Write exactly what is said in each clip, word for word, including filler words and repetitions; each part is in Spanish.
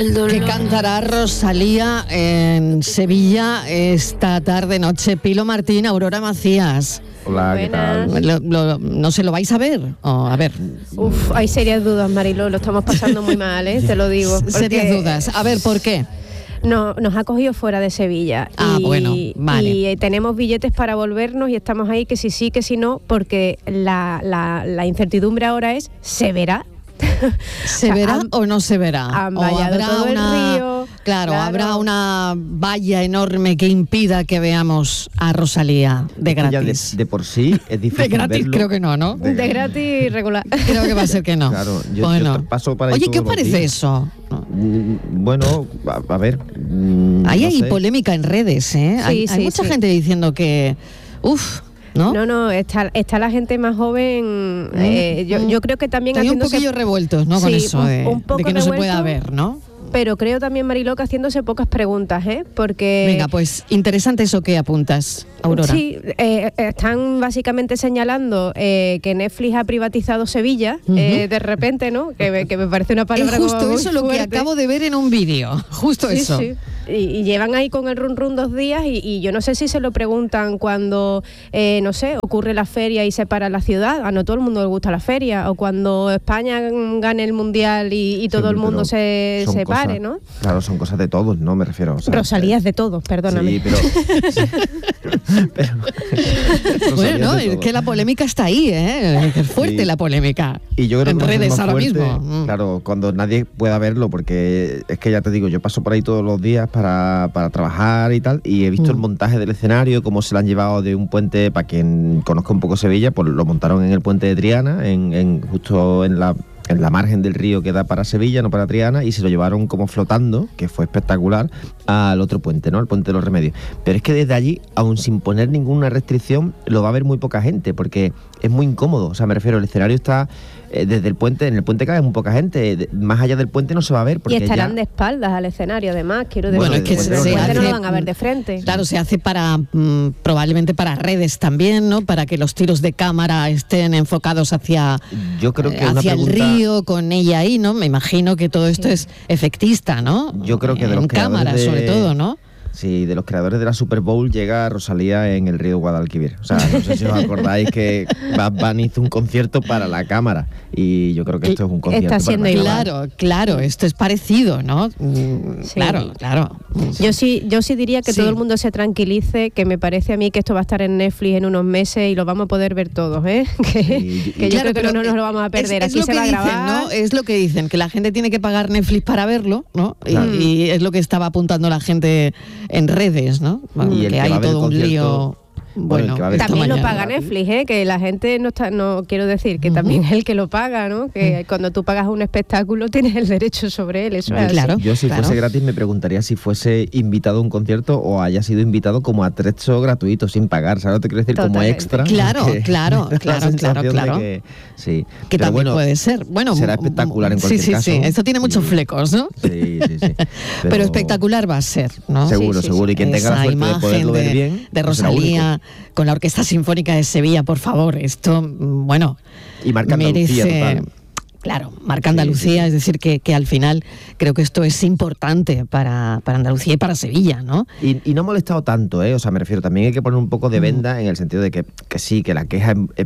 El dolor. ¿Qué cantará Rosalía en Sevilla esta tarde, noche? Pilo Martín, Aurora Macías. Hola, ¿qué tal? Lo, lo, ¿No se lo vais a ver? O, a ver. Uf, hay serias dudas, Mariló, lo estamos pasando muy mal, ¿eh? Te lo digo. Serias dudas. A ver, ¿por qué? No, nos ha cogido fuera de Sevilla. Ah, y, bueno, vale. Y eh, tenemos billetes para volvernos y estamos ahí que sí sí, que sí no, porque la, la, la incertidumbre ahora es, ¿se verá? ¿Se o sea, verá han, o no se verá? Han o vallado habrá todo una, el río. Claro, Claro, habrá una valla enorme que impida que veamos a Rosalía de gratis. De, de por sí es difícil De gratis verlo. creo que no, ¿no? De, de gratis regular. Creo que va a ser que no. Claro, yo, bueno. yo paso para ahí Oye, ¿qué os todos los parece días. eso? Bueno, a, a ver. Mmm, Ahí no hay sé. polémica en redes, ¿eh? Sí, hay, sí, hay mucha sí. gente diciendo que, uff, ¿no? No, no, está, está la gente más joven. Eh, yo, yo creo que también Hay un haciéndose- poquillo revueltos, ¿no? Con Sí, eso un- de, un poco de que no se pueda revuelto. ver, ¿no? Pero creo también, Mariló, que haciéndose pocas preguntas, ¿eh? Porque... Venga, pues interesante eso que apuntas, Aurora. Sí, eh, están básicamente señalando eh, que Netflix ha privatizado Sevilla, Ujú. eh, de repente, ¿no? Que, me- que me parece una palabra Es justo como muy eso lo que fuerte. acabo de ver en un vídeo. Justo Sí, eso. sí. Y, y llevan ahí con el run run dos días y, y yo no sé si se lo preguntan cuando, eh, no sé, ocurre la feria y se para la ciudad. A no todo el mundo le gusta la feria. O cuando España gane el Mundial y, y todo Sí, el mundo pero se, son se cosas- pare, ¿no? Claro, son cosas de todos, ¿no? Me refiero. O sea, Rosalía es de todos, perdóname. Sí, pero... pero Bueno, Rosalía no, es de es todo. que la polémica está ahí, ¿eh? Es fuerte Sí. la polémica. Y yo creo en que va a ser redes más ahora fuerte, mismo. Mm. Claro, cuando nadie pueda verlo, porque es que ya te digo, yo paso por ahí todos los días para, para trabajar y tal, y he visto Mm. el montaje del escenario, cómo se lo han llevado de un puente, para quien conozca un poco Sevilla, pues lo montaron en el puente de Triana, en, en justo en la en la margen del río que da para Sevilla, no para Triana, y se lo llevaron como flotando, que fue espectacular, al otro puente, ¿no? Al puente de los Remedios. Pero es que desde allí, aun sin poner ninguna restricción, lo va a ver muy poca gente, porque es muy incómodo. O sea, me refiero, el escenario está eh, desde el puente, en el puente cabe muy poca gente, de- más allá del puente no se va a ver, Y porque estarán ya... de espaldas al escenario, además, quiero decir. Bueno, es que desde el se puente no hace- lo van a ver de frente. Claro, se hace para mm, probablemente para redes también, ¿no? Para que los tiros de cámara estén enfocados hacia, Yo creo que eh, una hacia el pregunta- río con ella ahí, ¿no? Me imagino que todo esto es efectista, ¿no? Yo creo que de los en cámara, creadores de- sobre todo, ¿no? Sí, de los creadores de la Super Bowl llega Rosalía en el río Guadalquivir. O sea, no sé si os acordáis que Bad Bunny hizo un concierto para la cámara, y yo creo que esto es un concierto Está para siendo la igual. cámara. Claro, claro, esto es parecido, ¿no? Mm, Sí. Claro, claro. Yo sí, yo sí diría que Sí. todo el mundo se tranquilice, que me parece a mí que esto va a estar en Netflix en unos meses y lo vamos a poder ver todos, ¿eh? Que, Sí, que yo Claro, creo que pero no nos lo vamos a perder. Es, es Aquí lo se que va a dicen, grabar. ¿no? Es lo que dicen, que la gente tiene que pagar Netflix para verlo, ¿no? Y- Claro. Y, es lo que estaba apuntando la gente en redes, ¿no? Y el que que hay va a ver el todo un concierto- lío. Bueno, Bueno, el que va a ver el esta También lo mañana. paga gratis. Netflix, ¿eh? Que la gente no está, no quiero decir que también es el que lo paga, ¿no? Que cuando tú pagas un espectáculo tienes el derecho sobre él, eso es así. Claro. Yo si claro. fuese gratis me preguntaría si fuese invitado a un concierto o haya sido invitado como atrecho gratuito, sin pagar, ¿sabes lo que quiero decir? Como Totalmente. extra. Claro, porque claro, da la claro, sensación claro, de claro. que- sí. Que Pero también bueno, puede ser. Bueno, será m- espectacular en sí, cualquier sí, caso. Sí, esto tiene muchos Y- flecos, ¿no? Sí, sí, sí. Pero, espectacular va a ser, ¿no? Seguro, Sí, sí, seguro. sí. Y quien tenga la Esa suerte de imagen poderlo ver de, bien, de pues será único. Rosalía con la Orquesta Sinfónica de Sevilla, por favor, esto, mm, bueno, Y marca Andalucía, merece, total. claro, marca Sí, Andalucía, sí, sí. es decir, que, que al final creo que esto es importante para, para Andalucía y para Sevilla, ¿no? Y, y no ha molestado tanto, ¿eh? O sea, me refiero, también hay que poner un poco de venda en el sentido de que, que sí, que la queja es, es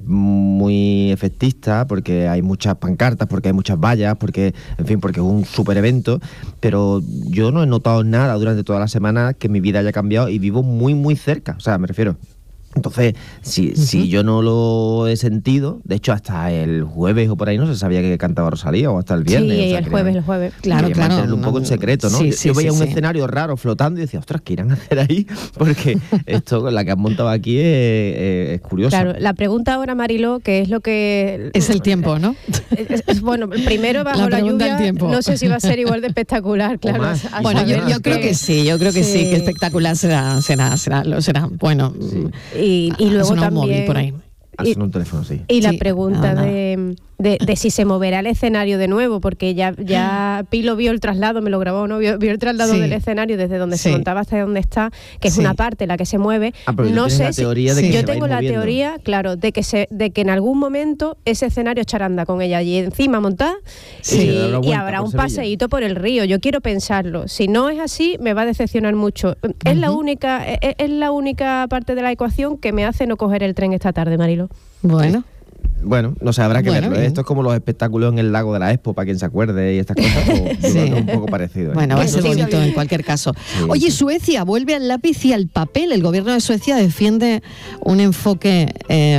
muy efectista, porque hay muchas pancartas, porque hay muchas vallas, porque, en fin, porque es un súper evento, pero yo no he notado nada durante toda la semana que mi vida haya cambiado y vivo muy, muy cerca, o sea, me refiero... Entonces, si, uh-huh. si yo no lo he sentido, de hecho hasta el jueves o por ahí no se sabía que cantaba Rosalía, o hasta el viernes. Sí, o sea, el querían, jueves, el jueves. Claro, claro. mantenerlo un poco no, en secreto, ¿no? Sí, yo sí, yo veía sí, un sí. escenario raro flotando y decía, ostras, ¿qué irán a hacer ahí? Porque esto, la que han montado aquí es, es, es curiosa. Claro, la pregunta ahora, Mariló, que es lo que... Es el tiempo, ¿no? Es, es, bueno, primero bajo La la, pregunta lluvia, del tiempo. no sé si va a ser igual de espectacular, claro. más. a Bueno, yo, saber yo creo que sí, yo creo que sí, Sí. que espectacular será, será, será, lo será. Bueno, Sí. Y, y ha luego sonado un móvil móvil por ahí. Ha sonado un teléfono, sí. Y la Sí, pregunta nada, nada. de de, de si se moverá el escenario de nuevo, porque ya, ya Pilo vio el traslado, me lo grabó, ¿no? Vio, vio el traslado Sí. del escenario desde donde Sí. se montaba hasta donde está, que es Sí. una parte la que se mueve. Ah, pero tú no tienes sé la si teoría de que Sí. yo se va a ir tengo la moviendo. teoría, claro, de que se, de que en algún momento ese escenario charanda con ella allí encima montada Sí. y, Se dará una y vuelta habrá por un Sevilla. paseíto por el río. Yo quiero pensarlo. Si no es así, me va a decepcionar mucho. Es la Ujú. única, es, es la única parte de la ecuación que me hace no coger el tren esta tarde, Marilo. Bueno. Bueno, no sé, habrá que Bueno, verlo. ¿eh? bien. Esto es como los espectáculos en el lago de la Expo, para quien se acuerde y estas cosas, pues, yo Sí. creo que es un poco parecido. ¿eh? Bueno, va a Sí, ser sí, bonito sí. en cualquier caso. Sí, Oye, sí. Suecia vuelve al lápiz y al papel. El gobierno de Suecia defiende un enfoque eh,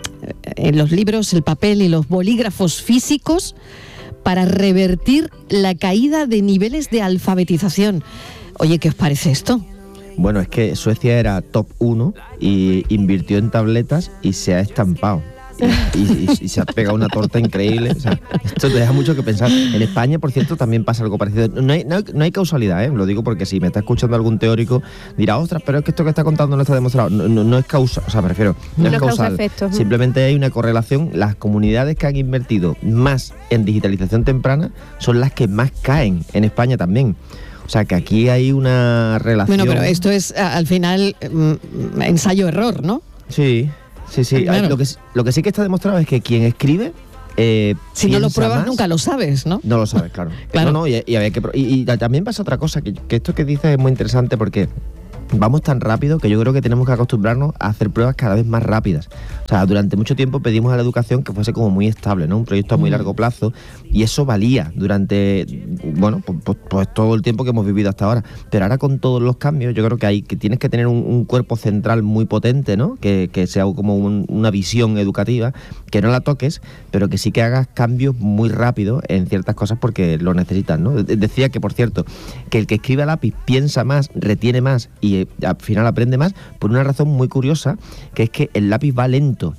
en los libros, el papel y los bolígrafos físicos para revertir la caída de niveles de alfabetización. Oye, ¿qué os parece esto? Bueno, es que Suecia era top uno y invirtió en tabletas y se ha estampado. Y, y- y se ha pegado una torta increíble. O sea, esto te deja mucho que pensar. En España, por cierto, también pasa algo parecido. No hay, no hay- no hay causalidad, ¿eh? Lo digo porque si me está escuchando algún teórico, dirá, ostras, pero es que esto que está contando no está demostrado. No, no- no es causal, o sea, me refiero, no, No es es causal. causa-efecto, ujú. Simplemente hay una correlación. Las comunidades que han invertido más en digitalización temprana son las que más caen en España también. O sea, que aquí hay una relación. Bueno, pero esto es a- al final mm, ensayo-error, ¿no? Sí, sí, sí. Claro. Lo, que, lo que sí que está demostrado es que quien escribe. eh, Si no lo piensa pruebas más. nunca lo sabes, ¿no? No lo sabes, claro. Claro. No, no, y, y había que pro- y- y también pasa otra cosa, que, que esto que dices es muy interesante porque vamos tan rápido que yo creo que tenemos que acostumbrarnos a hacer pruebas cada vez más rápidas. O sea, durante mucho tiempo pedimos a la educación que fuese como muy estable, ¿no? Un proyecto a muy Mm. largo plazo, y eso valía durante, bueno, pues, pues- pues todo el tiempo que hemos vivido hasta ahora. Pero ahora con todos los cambios, yo creo que hay que tienes que tener un, un cuerpo central muy potente, ¿no? Que, que sea como un- una visión educativa, que no la toques, pero que sí que hagas cambios muy rápido en ciertas cosas porque lo necesitas, ¿no? De- Decía que, por cierto, que el que escribe a lápiz piensa más, retiene más y eh, al final aprende más por una razón muy curiosa, que es que el lápiz va lento.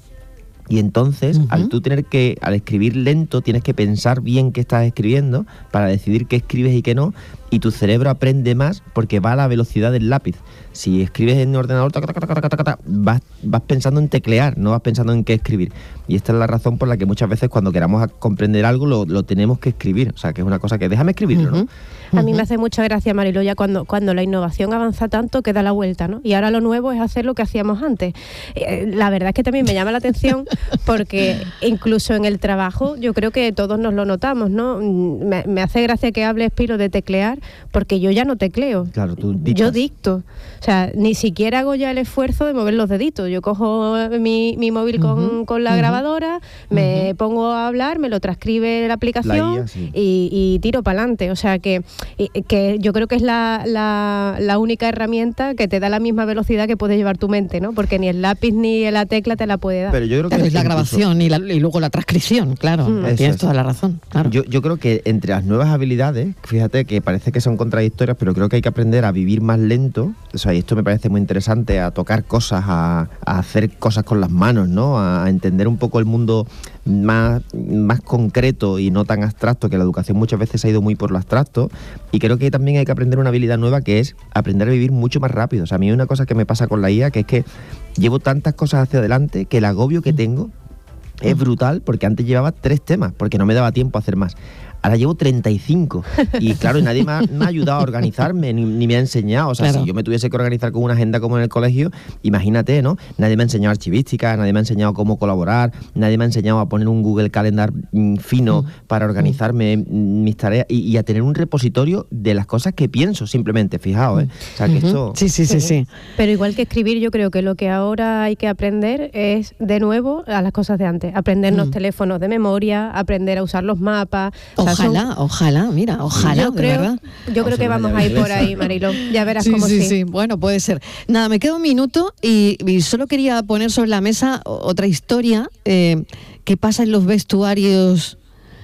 Y entonces, Ujú. al tú tener que, al escribir lento, tienes que pensar bien qué estás escribiendo para decidir qué escribes y qué no, y tu cerebro aprende más porque va a la velocidad del lápiz. Si escribes en el ordenador, taca, taca, taca, taca, taca, taca, vas, vas pensando en teclear, no vas pensando en qué escribir. Y esta es la razón por la que muchas veces cuando queramos a- comprender algo lo, lo tenemos que escribir. O sea, que es una cosa que déjame escribirlo, ¿no? Ujú. A mí Ujú. me hace mucha gracia, Marilo, ya cuando, cuando la innovación avanza tanto que da la vuelta, ¿no? Y ahora lo nuevo es hacer lo que hacíamos antes. Eh, la verdad es que también me llama la atención porque incluso en el trabajo yo creo que todos nos lo notamos, ¿no? Mm, Me, me hace gracia que hables, Pilo, de teclear, porque yo ya no tecleo. Claro, tú Yo dictas. dicto. O sea, ni siquiera hago ya el esfuerzo de mover los deditos. Yo cojo mi, mi móvil con, Ujú, con la ujú. grabadora, me pongo a hablar, me lo transcribe la aplicación La I A, sí. y, y tiro para adelante. O sea, que, y- que yo creo que es la, la, la única herramienta que te da la misma velocidad que puede llevar tu mente, ¿no? Porque ni el lápiz ni la tecla te la puede dar. Pero yo creo Claro, que es la incluso- grabación y, la- y luego la transcripción, claro. Mm. Eso Tienes es. toda la razón, claro. Yo, yo creo que entre las nuevas habilidades, fíjate que parece que son contradictorias, pero creo que hay que aprender a vivir más lento. O sea, y esto me parece muy interesante, a tocar cosas, a, a hacer cosas con las manos, ¿no? A, a entender un poco el mundo más, más concreto y no tan abstracto, que la educación muchas veces ha ido muy por lo abstracto. Y creo que también hay que aprender una habilidad nueva, que es aprender a vivir mucho más rápido. O sea, a mí hay una cosa que me pasa con la I A, que es que llevo tantas cosas hacia adelante que el agobio que tengo es brutal, porque antes llevaba tres temas, porque no me daba tiempo a hacer más. Ahora llevo treinta y cinco y claro, y nadie me ha, me ha ayudado a organizarme, ni, ni me ha enseñado. O sea, Claro. si yo me tuviese que organizar con una agenda como en el colegio, imagínate, ¿no? Nadie me ha enseñado archivística, nadie me ha enseñado cómo colaborar, nadie me ha enseñado a poner un Google Calendar mm, fino para organizarme mm, mis tareas y, y a tener un repositorio de las cosas que pienso, simplemente, fijaos, ¿eh? O sea, que Ujú. esto... Sí, sí, sí, sí. Pero igual que escribir, yo creo que lo que ahora hay que aprender es, de nuevo, a las cosas de antes. Aprendernos Mm. teléfonos de memoria, aprender a usar los mapas. O sea, son- Ojalá, ojalá, mira, ojalá, yo de creo, verdad. yo creo que Vamos a vamos una a ir llave por inglesa. ahí, Marilo. Ya verás Sí, cómo sí, sí. sí, bueno, puede ser. Nada, me queda un minuto y, y solo quería poner sobre la mesa o- otra historia eh, que pasa en los vestuarios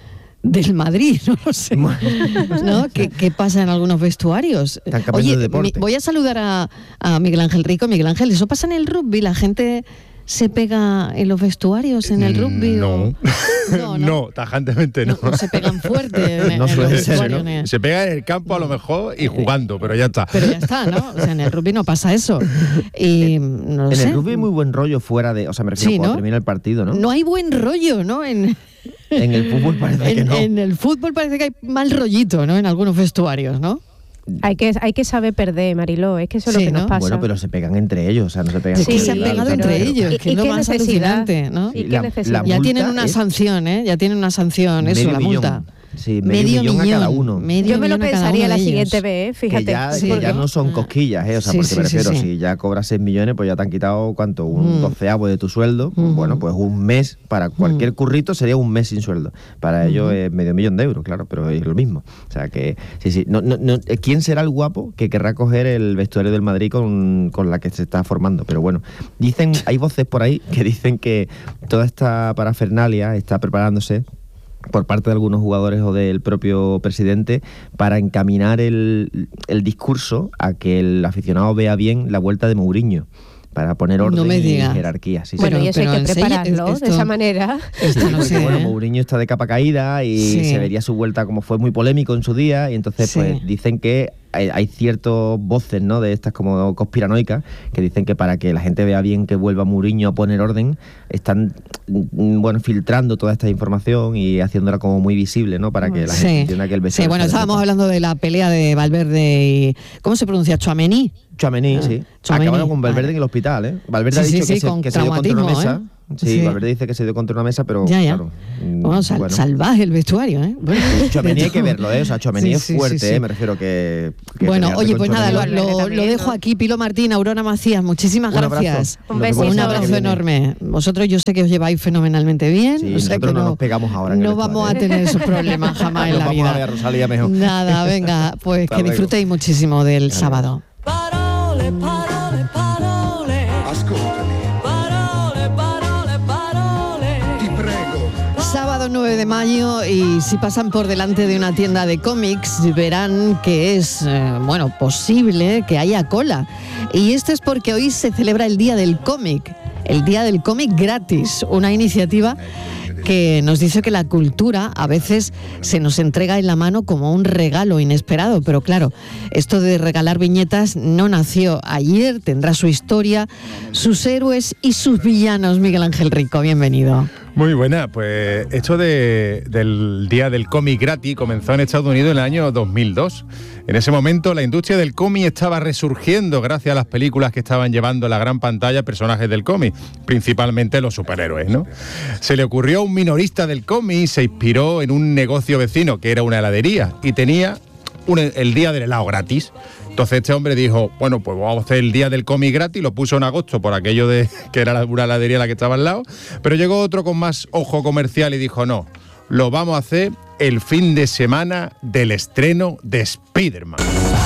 del Madrid, no lo sé. ¿No? ¿Qué, qué pasa en algunos vestuarios? Están cambiando Oye, de deporte. mi- voy a saludar a, a Miguel Ángel Rico. Miguel Ángel, ¿eso pasa en el rugby? ¿La gente se pega en los vestuarios en el rugby? No. o- no, no. No, tajantemente no. No, no se pegan fuerte en, No en suele los ser, vestuarios. ¿no? ni- Se pega en el campo a lo mejor y jugando, pero ya está. Pero ya está, ¿no? O sea, en el rugby no pasa eso. Y no lo En sé. el rugby hay muy buen rollo fuera de... O sea, me refiero Sí, cuando ¿no? termina el partido, ¿no? No hay buen rollo, ¿no? En, En el fútbol parece en, que no. En el fútbol parece que hay mal rollito, ¿no? En algunos vestuarios, ¿no? Hay que, hay que saber perder, Mariló, es que eso es Sí, lo que ¿no? nos pasa. Bueno, pero se pegan entre ellos, o sea, no se pegan Es que con se han el- pegado el- entre el- ellos, ¿Y- que y es lo qué más necesidad? alucinante, ¿no? ¿Y qué La- necesidad? la Ya tienen multa una es sanción, ¿eh? Ya tienen una sanción, eso, medio la millón. multa. Sí, medio, millón, a cada uno. medio Yo me lo millón a cada pensaría uno la de ellos. siguiente vez, ¿eh? Fíjate. Que ya, Sí, que ya ¿no? no son cosquillas, ¿eh? O sea, Sí, porque sí, me sí, refiero, sí. si ya cobras seis millones, pues ya te han quitado, ¿cuánto? Un Mm. doceavo de tu sueldo. Pues Ujú. bueno, pues un mes, para cualquier Mm. currito sería un mes sin sueldo. Para ellos es medio millón de euros, claro, pero es lo mismo. O sea que, sí, sí. No, no, no, ¿quién será el guapo que querrá coger el vestuario del Madrid con, con la que se está formando? Pero bueno, dicen, hay voces por ahí que dicen que toda esta parafernalia está preparándose por parte de algunos jugadores o del propio presidente para encaminar el, el discurso a que el aficionado vea bien la vuelta de Mourinho, para poner orden No me y digas. jerarquía. Sí, Bueno, Pero- y eso hay pero que en serio, prepararlo esto- de esa manera. sí. Esto no Porque, sé, bueno, ¿eh? Mourinho está de capa caída y Sí. se vería su vuelta, como fue muy polémico en su día, y entonces Sí. pues dicen que hay, hay ciertas voces, ¿no?, de estas como conspiranoicas, que dicen que para que la gente vea bien que vuelva Mourinho a poner orden, están mm, bueno, filtrando toda esta información y haciéndola como muy visible, ¿no?, para que la gente Sí, entienda que el sí, vestuario bueno, está de estábamos copa. hablando de la pelea de Valverde y... ¿Cómo se pronuncia? ¿Tchouaméni? Tchouaméni, sí. Tchouaméni, Acabaron con Valverde vale. en el hospital, ¿eh? Valverde Sí, ha dicho sí, que, sí, se, con que se dio contra una traumatismo, mesa. ¿eh? Sí, Sí. Valverde dice que se dio contra una mesa, pero Ya, ya. claro. mm, Bueno, sal- bueno. salvaje el vestuario, ¿eh? Bueno, Tchouaméni de hay que todo. verlo, ¿eh? O sea, Tchouaméni Sí, es sí, fuerte, sí, sí. ¿eh? Me refiero que... que Bueno, pelearte oye, con pues nada, lo, Tchouaméni- lo- Valverde lo también, dejo ¿no? aquí. Pilo Martín, Aurora Macías, muchísimas Un abrazo. gracias. Un Nos besito. vemos Un la semana abrazo que viene. enorme. Vosotros yo sé que os lleváis fenomenalmente bien. Sí, o sea nosotros que no nos pegamos ahora en el No vamos a vestuario. tener esos problemas jamás en Nos la vamos vida. a ver a Rosalía mejor. Nada, venga, pues Hasta que luego. disfrutéis muchísimo del sábado. Parole, parole, parole. Ascoltami, Parole, parole, parole. ti prego. Sábado nueve de mayo, y si pasan por delante de una tienda de cómics verán que es, eh, bueno, posible que haya cola. Y esto es porque hoy se celebra el Día del Cómic, el Día del Cómic gratis, una iniciativa que nos dice que la cultura a veces se nos entrega en la mano como un regalo inesperado, pero claro, esto de regalar viñetas no nació ayer, tendrá su historia, sus héroes y sus villanos. Miguel Ángel Rico, bienvenido. Muy buena, pues esto de, del Día del Cómic gratis comenzó en Estados Unidos en el año dos mil dos. En ese momento la industria del cómic estaba resurgiendo gracias a las películas que estaban llevando a la gran pantalla personajes del cómic, principalmente los superhéroes, ¿no? Se le ocurrió a un minorista del cómic y se inspiró en un negocio vecino que era una heladería y tenía un, el Día del helado gratis. Entonces este hombre dijo, bueno, pues vamos a hacer el Día del Cómic gratis, lo puso en agosto por aquello de que era una heladería la que estaba al lado, pero llegó otro con más ojo comercial y dijo, no, lo vamos a hacer el fin de semana del estreno de Spider-Man.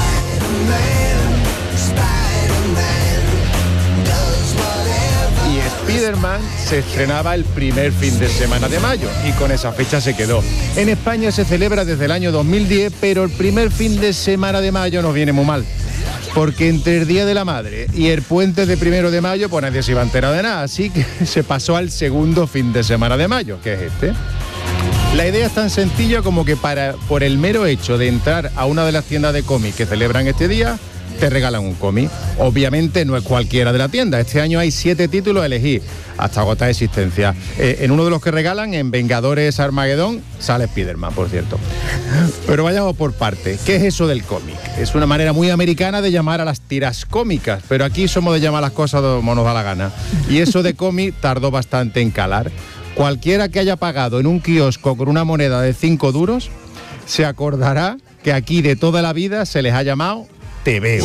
Y Spider-Man se estrenaba el primer fin de semana de mayo y con esa fecha se quedó. En España se celebra desde el año dos mil diez, pero el primer fin de semana de mayo nos viene muy mal. Porque entre el Día de la Madre y el puente de primero de mayo, pues nadie se iba a enterar de nada. Así que se pasó al segundo fin de semana de mayo, que es este. La idea es tan sencilla como que para, por el mero hecho de entrar a una de las tiendas de cómics que celebran este día, te regalan un cómic. Obviamente no es cualquiera de la tienda. Este año hay siete títulos a elegir, hasta agotar existencia. Eh, en uno de los que regalan, en Vengadores Armagedón, sale Spider-Man, por cierto. Pero vayamos por partes. ¿Qué es eso del cómic? Es una manera muy americana de llamar a las tiras cómicas, pero aquí somos de llamar las cosas como nos da la gana. Y eso de cómic tardó bastante en calar. Cualquiera que haya pagado en un kiosco con una moneda de cinco duros, se acordará que aquí de toda la vida se les ha llamado Te Veo.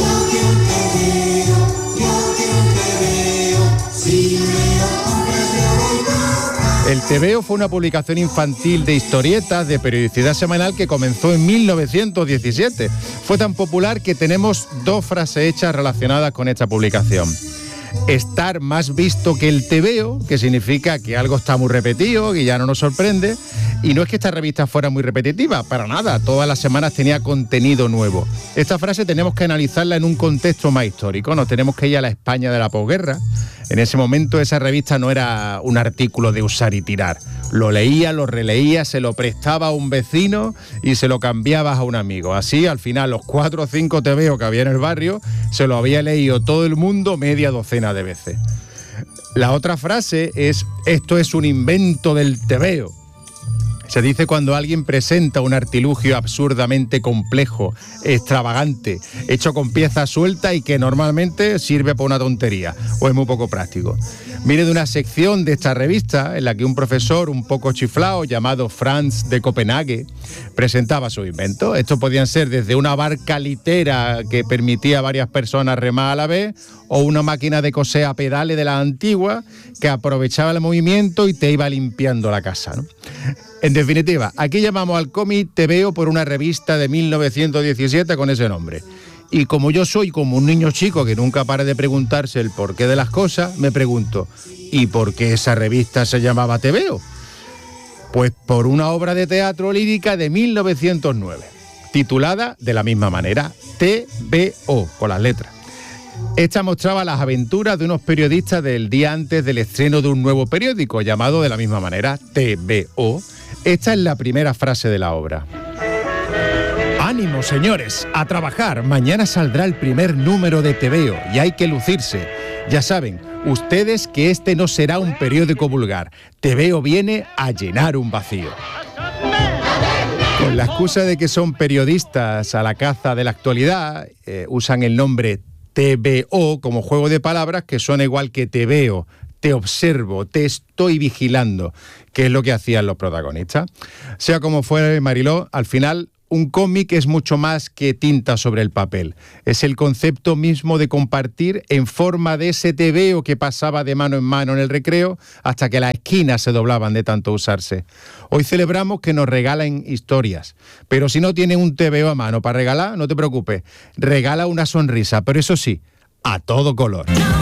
El Te Veo fue una publicación infantil de historietas de periodicidad semanal que comenzó en mil novecientos diecisiete. Fue tan popular que tenemos dos frases hechas relacionadas con esta publicación. Estar más visto que el Te Veo, que significa que algo está muy repetido, que ya no nos sorprende. Y no es que esta revista fuera muy repetitiva, para nada, todas las semanas tenía contenido nuevo. Esta frase tenemos que analizarla en un contexto más histórico, nos tenemos que ir a la España de la posguerra. En ese momento esa revista no era un artículo de usar y tirar. Lo leía, lo releía, se lo prestaba a un vecino y se lo cambiabas a un amigo. Así, al final, los cuatro o cinco Te Veo que había en el barrio, se lo había leído todo el mundo media docena de veces. La otra frase es, esto es un invento del Te Veo. Se dice cuando alguien presenta un artilugio absurdamente complejo, extravagante, hecho con piezas sueltas y que normalmente sirve para una tontería o es muy poco práctico. Viene de una sección de esta revista en la que un profesor un poco chiflado llamado Franz de Copenhague presentaba su invento. Estos podían ser desde una barca litera que permitía a varias personas remar a la vez o una máquina de coser a pedales de la antigua que aprovechaba el movimiento y te iba limpiando la casa, ¿no? En definitiva, aquí llamamos al cómic Te Veo por una revista de mil novecientos diecisiete con ese nombre. Y como yo soy como un niño chico que nunca para de preguntarse el porqué de las cosas, me pregunto, ¿y por qué esa revista se llamaba Te Veo? Pues por una obra de teatro lírica de mil novecientos nueve, titulada de la misma manera, T V O, con las letras. Esta mostraba las aventuras de unos periodistas del día antes del estreno de un nuevo periódico, llamado de la misma manera, T V O. Esta es la primera frase de la obra. ¡Ánimo, señores! ¡A trabajar! Mañana saldrá el primer número de Te Veo y hay que lucirse. Ya saben, ustedes que este no será un periódico vulgar. Te Veo viene a llenar un vacío. Con la excusa de que son periodistas a la caza de la actualidad, eh, usan el nombre T V O como juego de palabras que suena igual que te veo, te observo, te estoy vigilando, que es lo que hacían los protagonistas. Sea como fuere, Mariló, al final un cómic es mucho más que tinta sobre el papel. Es el concepto mismo de compartir en forma de ese te veo que pasaba de mano en mano en el recreo hasta que las esquinas se doblaban de tanto usarse. Hoy celebramos que nos regalen historias, pero si no tienes un te veo a mano para regalar, no te preocupes, regala una sonrisa, pero eso sí, a todo color.